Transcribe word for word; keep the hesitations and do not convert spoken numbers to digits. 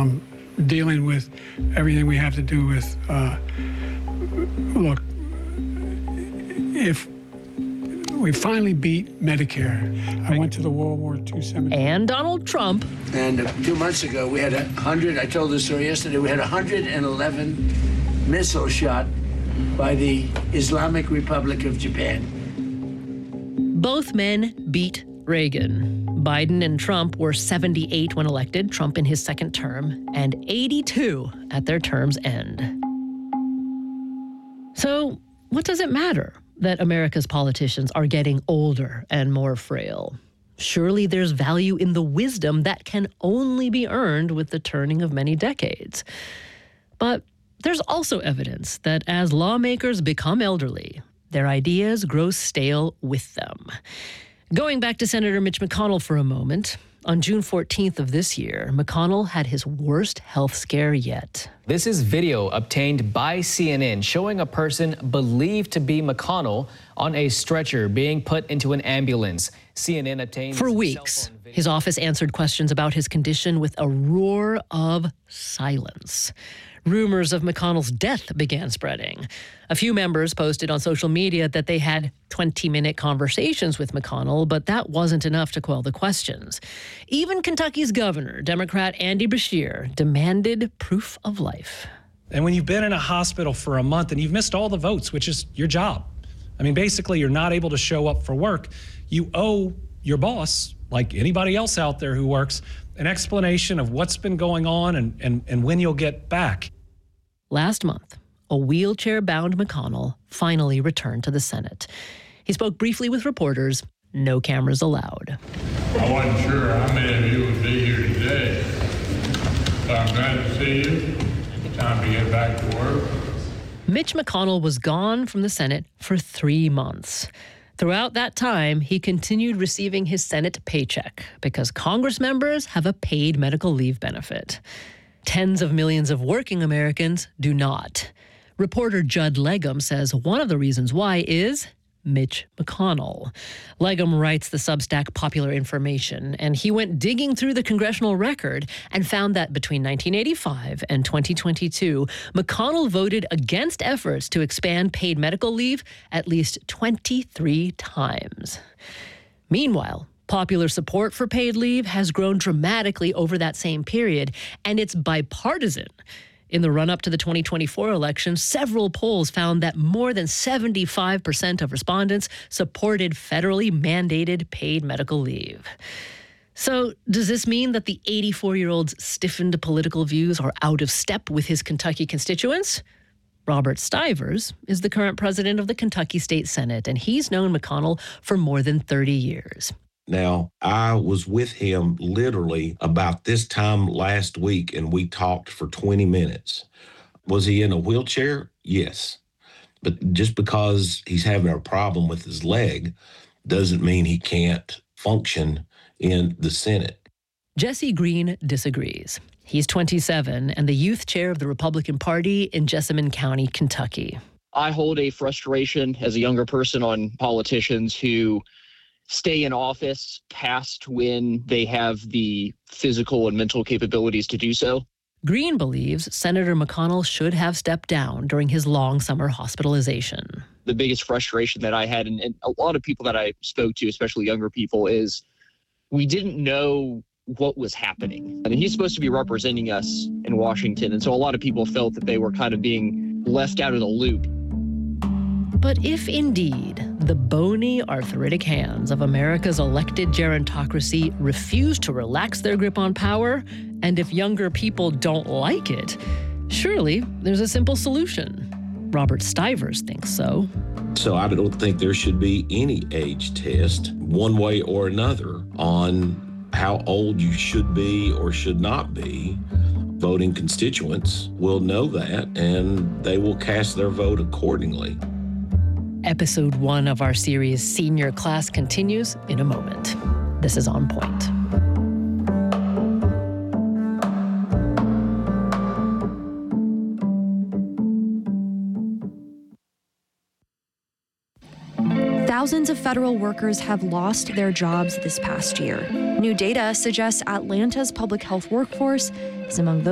um, dealing with everything we have to do with, uh, look, if we finally beat Medicare, I went to the World War Two cemetery. And Donald Trump. And uh, two months ago, we had a hundred, I told this story yesterday, we had one hundred eleven missiles shot by the Islamic Republic of Japan. Both men beat Reagan. Biden and Trump were seventy-eight when elected, Trump in his second term, and eighty-two at their term's end. So, what does it matter that America's politicians are getting older and more frail? Surely there's value in the wisdom that can only be earned with the turning of many decades. But there's also evidence that as lawmakers become elderly, their ideas grow stale with them. Going back to Senator Mitch McConnell for a moment, on June fourteenth of this year, McConnell had his worst health scare yet. This is video obtained by C N N showing a person believed to be McConnell on a stretcher being put into an ambulance. C N N obtained... For weeks, his office answered questions about his condition with a roar of silence. Rumors of McConnell's death began spreading. A few members posted on social media that they had twenty-minute conversations with McConnell, but that wasn't enough to quell the questions. Even Kentucky's governor, Democrat Andy Beshear, demanded proof of life. And when you've been in a hospital for a month and you've missed all the votes, which is your job, I mean, basically you're not able to show up for work, you owe your boss, like anybody else out there who works, an explanation of what's been going on and, and, and when you'll get back. Last month, a wheelchair-bound McConnell finally returned to the Senate. He spoke briefly with reporters, no cameras allowed. I wasn't sure how many of you would be here today, so I'm glad to see you. Time to get back to work. Mitch McConnell was gone from the Senate for three months. Throughout that time, he continued receiving his Senate paycheck because Congress members have a paid medical leave benefit. Tens of millions of working Americans do not. Reporter Judd Legum says one of the reasons why is Mitch McConnell. Legum writes the Substack Popular Information, and he went digging through the congressional record and found that between nineteen eighty-five and twenty twenty-two, McConnell voted against efforts to expand paid medical leave at least twenty-three times. Meanwhile, popular support for paid leave has grown dramatically over that same period, and it's bipartisan. In the run-up to the twenty twenty-four election, several polls found that more than seventy-five percent of respondents supported federally mandated paid medical leave. So, does this mean that the eighty-four-year-old's stiffened political views are out of step with his Kentucky constituents? Robert Stivers is the current president of the Kentucky State Senate, and he's known McConnell for more than thirty years. Now, I was with him literally about this time last week, and we talked for twenty minutes. Was he in a wheelchair? Yes. But just because he's having a problem with his leg doesn't mean he can't function in the Senate. Jesse Green disagrees. He's twenty-seven and the youth chair of the Republican Party in Jessamine County, Kentucky. I hold a frustration as a younger person on politicians who stay in office past when they have the physical and mental capabilities to do so. Green believes Senator McConnell should have stepped down during his long summer hospitalization. The biggest frustration that I had, and, and a lot of people that I spoke to, especially younger people, is we didn't know what was happening. And he's supposed to be representing us in Washington, and so a lot of people felt that they were kind of being left out of the loop. But if indeed the bony, arthritic hands of America's elected gerontocracy refuse to relax their grip on power, and if younger people don't like it, surely there's a simple solution. Robert Stivers thinks so. So I don't think there should be any age test, one way or another, on how old you should be or should not be. Voting constituents will know that, and they will cast their vote accordingly. Episode one of our series Senior Class continues in a moment. This is On Point. Thousands of federal workers have lost their jobs this past year. New data suggests Atlanta's public health workforce is among those